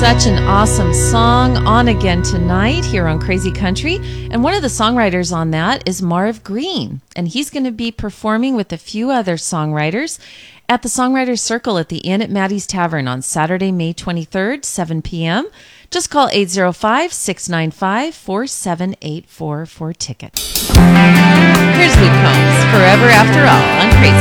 Such an awesome song. On again tonight here on Crazy Country. And one of the songwriters on that is Marv Green. And he's going to be performing with a few other songwriters at the Songwriters Circle at the Inn at Maddie's Tavern on Saturday, May 23rd, 7 p.m. Just call 805-695-4784 for tickets. Here's Luke Combs, Forever After All on Crazy